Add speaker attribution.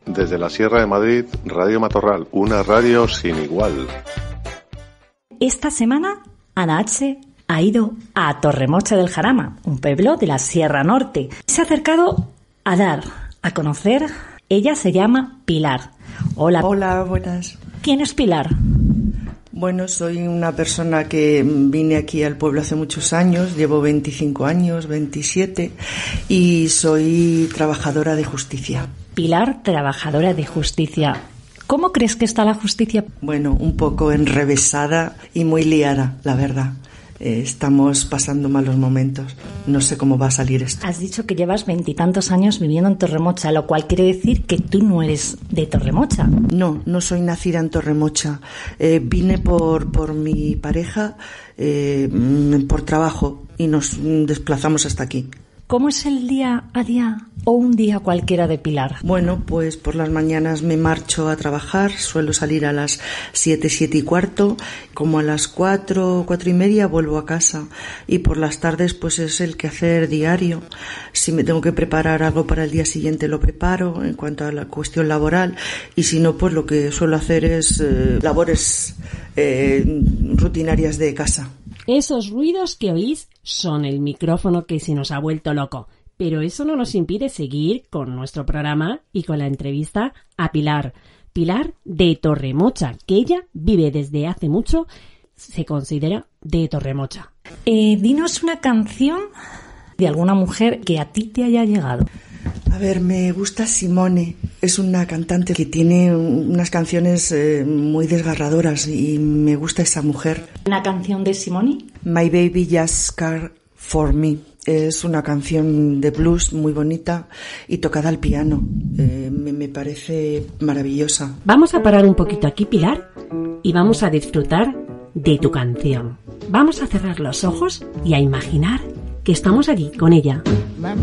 Speaker 1: Desde la Sierra de Madrid, Radio Matorral, una radio sin igual.
Speaker 2: Esta semana, Ana H. ha ido a Torremocha del Jarama, un pueblo de la Sierra Norte. Se ha acercado a dar a conocer. Ella se llama Pilar. Hola.
Speaker 3: Hola, buenas.
Speaker 2: ¿Quién es Pilar?
Speaker 3: Bueno, soy una persona que vine aquí al pueblo hace muchos años, llevo 25 años, 27, y soy trabajadora de justicia.
Speaker 2: Pilar, trabajadora de justicia. ¿Cómo crees que está la justicia?
Speaker 3: Bueno, un poco enrevesada y muy liada, la verdad. Estamos pasando malos momentos. No sé cómo va a salir esto.
Speaker 2: Has dicho que llevas 20 y tantos años viviendo en Torremocha, lo cual quiere decir que tú no eres de Torremocha.
Speaker 3: No soy nacida en Torremocha. Vine por mi pareja, por trabajo, y nos desplazamos hasta aquí.
Speaker 2: ¿Cómo es el día a día o un día cualquiera de Pilar?
Speaker 3: Bueno, pues por las mañanas me marcho a trabajar, suelo salir a las 7:15, como a las 4:30 vuelvo a casa, y por las tardes pues es el quehacer diario. Si me tengo que preparar algo para el día siguiente lo preparo en cuanto a la cuestión laboral, y si no, pues lo que suelo hacer es labores rutinarias de casa.
Speaker 4: Esos ruidos que oís son el micrófono que se nos ha vuelto loco, pero eso no nos impide seguir con nuestro programa y con la entrevista a Pilar. Pilar de Torremocha, que ella vive desde hace mucho, se considera de Torremocha.
Speaker 2: Dinos una canción de alguna mujer que a ti te haya llegado.
Speaker 3: A ver, me gusta Simone. Es una cantante que tiene unas canciones muy desgarradoras y me gusta esa mujer.
Speaker 2: ¿Una canción de Simone?
Speaker 3: My Baby Just Care For Me. Es una canción de blues muy bonita y tocada al piano. Me parece maravillosa.
Speaker 4: Vamos a parar un poquito aquí, Pilar, y vamos a disfrutar de tu canción. Vamos a cerrar los ojos y a imaginar que estamos allí con ella.